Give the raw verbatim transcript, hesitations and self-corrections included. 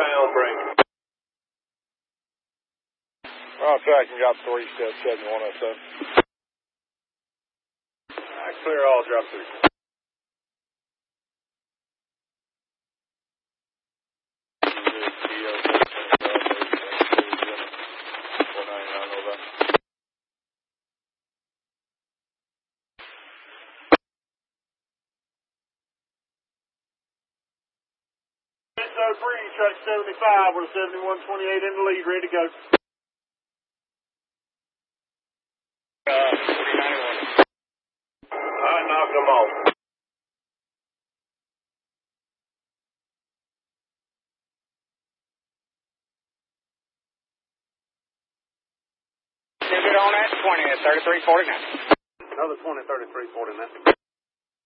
pound break. We're on track and drop three, step seven one oh seven. Alright, clear all, drop three. oh three, track seventy-five, with a seventy-one twenty-eight in the lead, ready to go. Uh, forty ninety-one. Alright, knocking them off. Get it on at twenty at thirty-three forty-nine. Another twenty, thirty-three forty-nine.